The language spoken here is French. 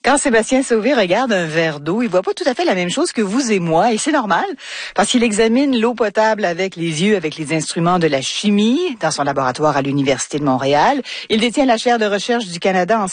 Quand Sébastien Sauvé regarde un verre d'eau, il voit pas tout à fait la même chose que vous et moi, et c'est normal, parce qu'il examine l'eau potable avec les yeux, avec les instruments de la chimie, dans son laboratoire à l'Université de Montréal. Il détient la chaire de recherche du Canada en